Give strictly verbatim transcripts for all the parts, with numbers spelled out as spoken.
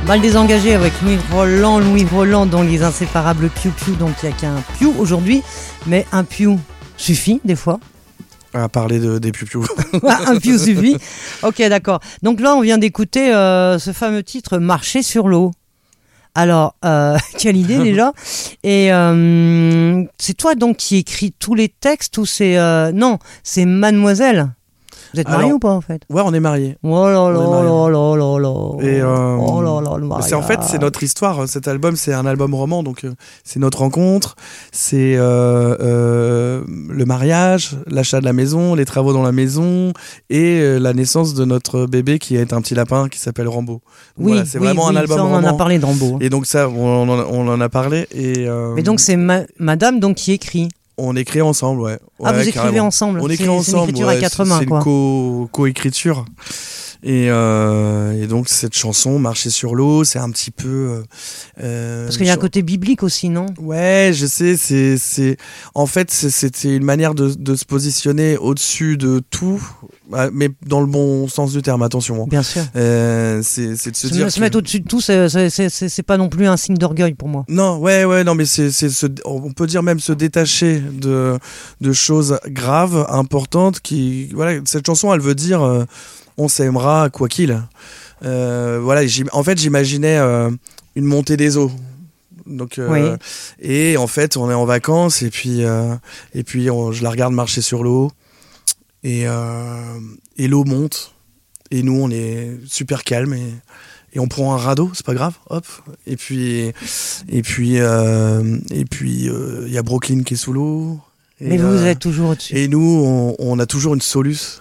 Mal désengagé avec Louis Roland, Louis Roland dans Les Inséparables Piou Piou. Donc il n'y a qu'un Piou aujourd'hui, mais un Piou suffit des fois. À parler de, des Piou Piou. Un Piou suffit. Ok, d'accord. Donc là, on vient d'écouter euh, ce fameux titre Marcher sur l'eau. Alors, euh, quelle idée déjà. Et euh, c'est toi donc qui écris tous les textes ou c'est... Euh, non, c'est Mademoiselle. Vous êtes mariés ou pas en fait? Ouais, on est mariés. Oh là là là là là là. Et euh, oh là là, le c'est en fait c'est notre histoire. Cet album c'est un album roman, donc euh, c'est notre rencontre, c'est euh, euh, le mariage, l'achat de la maison, les travaux dans la maison et euh, la naissance de notre bébé qui est un petit lapin qui s'appelle Rambo. Oui, voilà, c'est oui, vraiment oui, un album ça, on roman. en a parlé de Rambo. Et donc ça, on en a, on en a parlé. Et, euh, Mais donc c'est ma- Madame donc qui écrit. On écrit ensemble, ouais. Ah, ouais, vous écrivez carrément. ensemble. On écrit c'est, ensemble. C'est une écriture ouais, à quatre mains, c'est quoi. C'est une co- co-écriture. Et, euh, et donc cette chanson, Marcher sur l'eau, c'est un petit peu. Euh, Parce qu'il y a un côté biblique aussi, non? Ouais, je sais. C'est, c'est. En fait, c'est, c'était une manière de, de se positionner au-dessus de tout, mais dans le bon sens du terme. Attention. Bien sûr. Euh, c'est, c'est de se, se dire. Se que... mettre au-dessus de tout, c'est, c'est, c'est, c'est pas non plus un signe d'orgueil pour moi. Non, ouais, ouais, non, mais c'est, c'est se, on peut dire même se détacher de, de choses graves, importantes. Qui, voilà, cette chanson, elle veut dire. Euh, on s'aimera quoi qu'il. Euh, voilà, en fait, j'imaginais euh, une montée des eaux. Donc, euh, oui. Et en fait, on est en vacances et puis, euh, et puis on, je la regarde marcher sur l'eau et, euh, et l'eau monte et nous, on est super calme et, et on prend un radeau, c'est pas grave, hop. Et puis, et puis, euh, et puis, il euh, y a Brooklyn qui est sous l'eau. Et, Mais vous, euh, vous êtes toujours au-dessus. Et nous, on, on a toujours une soluce.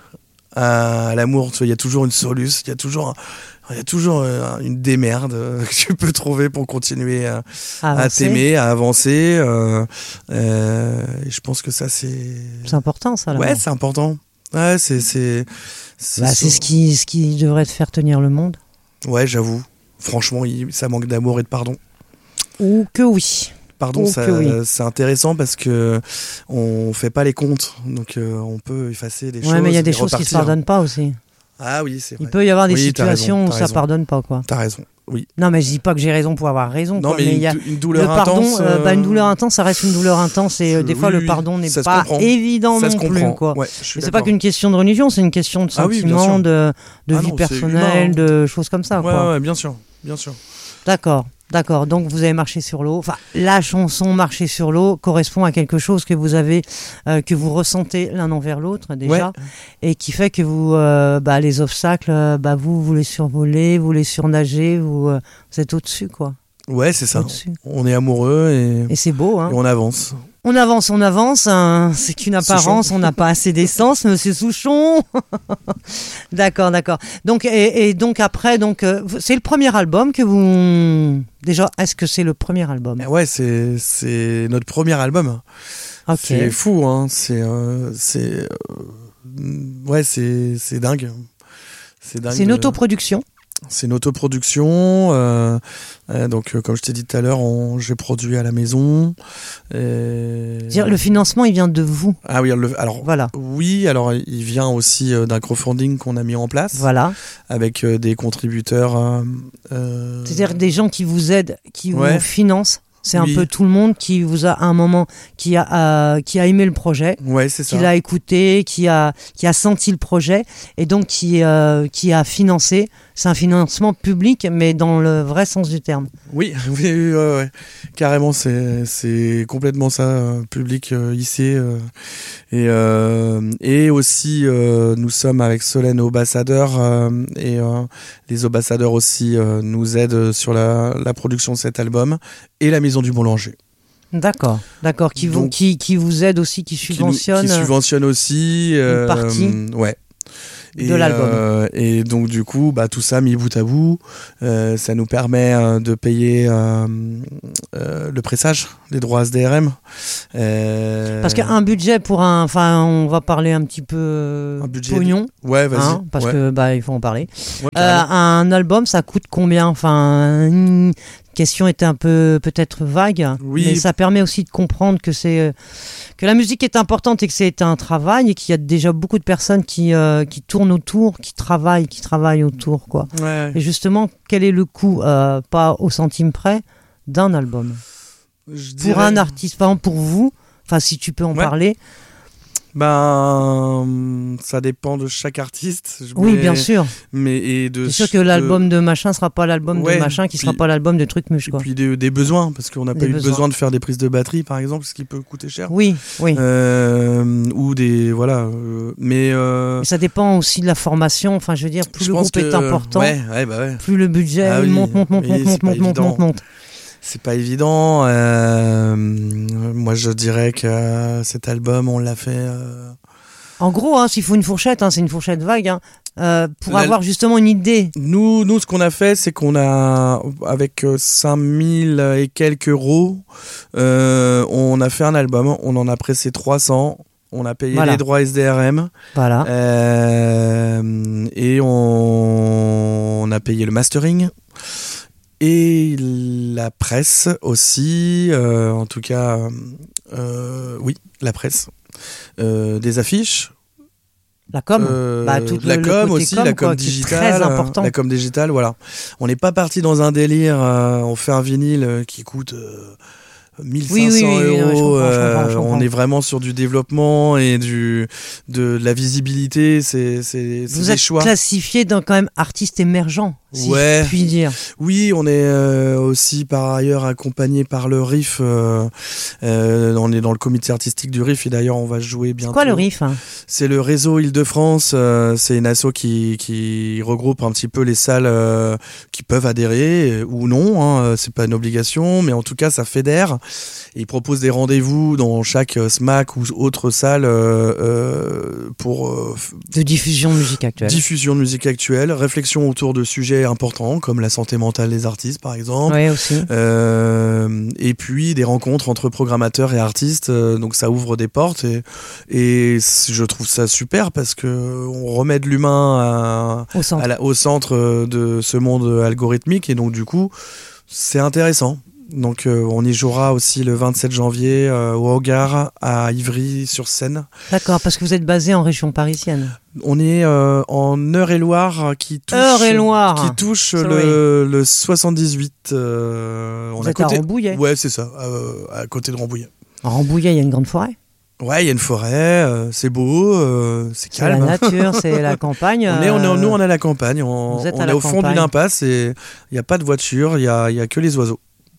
À l'amour, il y a toujours une soluce, il y a toujours, il y a toujours une démerde que tu peux trouver pour continuer à, à t'aimer, à avancer. Euh, euh, et je pense que ça, c'est. C'est important, ça. Là, ouais, c'est important. Ouais, c'est, c'est. C'est, bah, c'est ce qui, ce qui devrait te faire tenir le monde. Ouais, j'avoue. Franchement, il, ça manque d'amour et de pardon. Ou que oui. Pardon, oh, ça, oui. c'est intéressant parce que on fait pas les comptes, donc euh, on peut effacer des ouais, choses. Ouais, mais il y a des choses repartir. qui se pardonnent pas aussi. Ah oui, c'est vrai. Il peut y avoir des oui, situations raison, où ça raison. pardonne pas, quoi. T'as raison, oui. Non, mais je dis pas que j'ai raison pour avoir raison. Non, quoi, mais, mais une, il y a une douleur le pardon, intense. Euh, bah, une douleur intense, ça reste une douleur intense et euh, des oui, fois oui, le pardon n'est pas comprend. évident ça non se plus, quoi. Ouais, c'est d'accord. Pas qu'une question de religion, c'est une question de sentiment, ah oui, de, de ah vie non, personnelle, humain, de choses comme ça, ouais, quoi. Ouais, bien sûr, bien sûr. D'accord. D'accord, donc vous avez marché sur l'eau. Enfin, la chanson Marcher sur l'eau correspond à quelque chose que vous avez, euh, que vous ressentez l'un envers l'autre déjà, ouais. Et qui fait que vous, euh, bah, les obstacles, euh, bah, vous, vous les survolez, vous les surnagez, vous, euh, vous êtes au-dessus, quoi. Ouais, c'est ça. Au-dessus. On est amoureux et, et c'est beau, hein. Et on avance. On avance, on avance, hein. C'est qu'une apparence, Souchon. On n'a pas assez d'essence, monsieur Souchon. D'accord, d'accord. Donc, et, et donc après, donc, euh, c'est le premier album que vous... Déjà, est-ce que c'est le premier album ? Ouais, c'est, c'est notre premier album. Okay. C'est fou, hein. C'est... Euh, c'est euh, ouais, c'est, c'est dingue. C'est dingue. C'est une de... autoproduction ? C'est une autoproduction, euh, euh, donc euh, comme je t'ai dit tout à l'heure, on, j'ai produit à la maison. Et... Dire, le financement, il vient de vous. Ah oui, le, alors voilà. Oui, alors il vient aussi euh, d'un crowdfunding qu'on a mis en place. Voilà. Avec euh, des contributeurs. Euh, euh... C'est-à-dire des gens qui vous aident, qui ouais. vous financent. C'est oui. un peu tout le monde qui vous a à un moment qui a euh, qui a aimé le projet, ouais, c'est ça. Qui l'a écouté, qui a qui a senti le projet et donc qui euh, qui a financé. C'est un financement public, mais dans le vrai sens du terme. Oui, oui, oui ouais, ouais. Carrément, c'est c'est complètement ça, euh, public euh, hissé euh, et euh, et aussi euh, nous sommes avec Solène ambassadeurs euh, et euh, les ambassadeurs aussi euh, nous aident sur la la production de cet album et la Maison du Boulanger. D'accord, d'accord, qui vous, Donc, qui, qui vous aide aussi, qui subventionne. Qui, nous, qui subventionne aussi. Euh, une partie ouais. de et, l'album. Euh, et donc, du coup, bah, tout ça mis bout à bout, euh, ça nous permet euh, de payer euh, euh, le pressage, les droits S D R M. Euh... Parce qu'un budget pour un. Enfin, on va parler un petit peu un budget pognon. De... Ouais, vas-y. Hein, parce ouais. que bah, il faut en parler. Ouais, euh, un album, ça coûte combien ? Enfin. question était un peu peut-être vague, Oui. mais ça permet aussi de comprendre que c'est euh, que la musique est importante et que c'est un travail et qu'il y a déjà beaucoup de personnes qui euh, qui tournent autour, qui travaillent, qui travaillent autour, quoi. Ouais. Et justement, quel est le coût, euh, pas au centime près, d'un album Je pour dirais- un artiste, par exemple pour vous, enfin si tu peux en Ouais. parler. Ben, ça dépend de chaque artiste. Je- Oui, mais- bien sûr. Mais et de. C'est sûr que de- l'album de machin sera pas l'album Ouais, de machin, qui puis- sera pas l'album de truc muche, Et quoi. puis des, des besoins, parce qu'on n'a Des pas eu besoins. besoin de faire des prises de batterie, par exemple, ce qui peut coûter cher. Oui, oui. Euh, ou des voilà. euh, mais euh, Mais ça dépend aussi de la formation. Enfin, je veux dire, plus je le pense groupe est que- important, Ouais, ouais, bah ouais. plus le budget Ah il oui, monte, monte, monte, oui, monte, c'est monte, pas monte, monte, évident. monte, monte. C'est pas évident. euh, moi, je dirais que euh, cet album, on l'a fait. euh, En gros, hein, s'il faut une fourchette, hein, c'est une fourchette vague, hein, euh, pour La- avoir justement une idée. Nous, nous, ce qu'on a fait, c'est qu'on a, avec euh, cinq mille et quelques euros, euh, on a fait un album. On en a pressé trois cents. On a payé Voilà. les droits S D R M. Voilà. Euh, et on, on a payé le mastering. Et la presse aussi. euh, en tout cas, euh, oui, la presse. Euh, des affiches. La com. Euh, Bah, tout la le- le com côté aussi, com, la com quoi, qui est digitale, très important. la com digitale, voilà. On n'est pas parti dans un délire. euh, on fait un vinyle euh, qui coûte euh, mille cinq cents Oui, oui, oui, oui, non, mais je euros. comprends, je comprends, je euh, comprends. on est vraiment sur du développement et du de, de la visibilité. C'est c'est c'est Vous des êtes choix. classifié dans quand même artiste émergent, si Ouais. je puis dire. Oui, on est euh, aussi par ailleurs accompagné par le R I F. euh, euh, on est dans le comité artistique du R I F et d'ailleurs on va jouer bientôt. Quoi le riff, hein? C'est le réseau Île-de-France. euh, c'est une asso qui, qui regroupe un petit peu les salles euh, qui peuvent adhérer euh, ou non. Hein, euh, c'est pas une obligation, mais en tout cas ça fédère. Et ils proposent des rendez-vous dans chaque euh, SMAC ou autre salle euh, euh, pour euh, f- De diffusion de musique actuelle. diffusion de musique actuelle, réflexion autour de sujets importants comme la santé mentale des artistes par exemple. Oui, aussi. Euh, et puis des rencontres entre programmateurs et artistes, euh, donc ça ouvre des portes et, et c- je trouve ça super parce que on remet de l'humain à- Au centre. à la- au centre de ce monde algorithmique et donc du coup c'est intéressant. Donc euh, on y jouera aussi le vingt-sept janvier euh, au Hogar à Ivry-sur-Seine. D'accord, parce que vous êtes basé en région parisienne. On est euh, en Eure-et-Loire qui touche, Eure-et-Loire. qui touche Sorry. le, le soixante-dix-huit. euh, on Vous est êtes à Rambouillet. Ouais, c'est ça, euh, à côté de Rambouillet. En Rambouillet, il y a une grande forêt. Ouais, il y a une forêt, euh, c'est beau, euh, c'est C'est la calme. nature, c'est la campagne. On est, on est, euh, nous, on est à la campagne. On, vous êtes on à est la au fond campagne. d'une impasse et il n'y a pas de voiture, il n'y a, il y a que les oiseaux.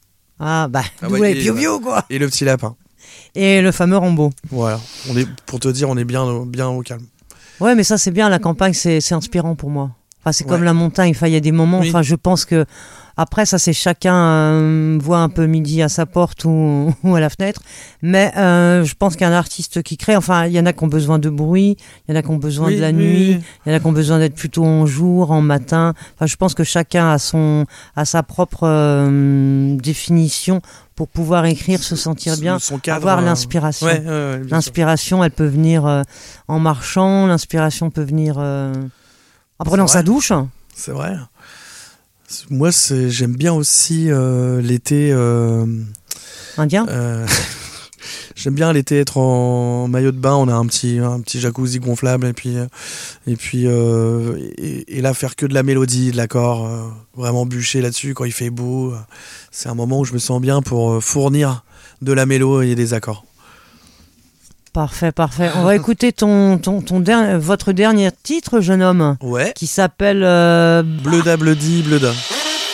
Ah, bah, Ah d'où ouais, les et- piou-piou, quoi. Et le petit lapin. Et le fameux Rambo. Voilà. On est, pour te dire, on est bien, bien au calme. Ouais, mais ça, c'est bien, la campagne, c'est c'est inspirant pour moi. Enfin, c'est comme Ouais. la montagne. Enfin, il y a des moments, Oui. enfin, je pense que. Après, ça, c'est chacun euh, voit un peu midi à sa porte ou, ou à la fenêtre. Mais euh, je pense qu'un artiste qui crée, enfin, il y en a qui ont besoin de bruit, il y en a qui ont besoin Oui, de la oui, nuit, oui. il y en a qui ont besoin d'être plutôt en jour, en matin. Enfin, je pense que chacun a son, a sa propre euh, définition pour pouvoir écrire, se sentir bien, Son cadre, avoir euh, l'inspiration. Ouais, ouais, ouais, bien sûr. L'inspiration, elle peut venir euh, en marchant, l'inspiration peut venir euh, en prenant C'est sa vrai. douche. C'est vrai. Moi, c'est- j'aime bien aussi euh, l'été. euh, Indien. euh, j'aime bien l'été être en maillot de bain. On a un petit, un petit jacuzzi gonflable et puis, euh, et puis, euh, et, et là faire que de la mélodie, de l'accord, euh, vraiment bûcher là-dessus quand il fait beau. euh, C'est un moment où je me sens bien pour euh, fournir de la mélo et des accords. Parfait, parfait. On va écouter ton, ton, ton der- votre dernier titre, jeune homme, Ouais. qui s'appelle euh, Bleuda, bleudi, bleuda.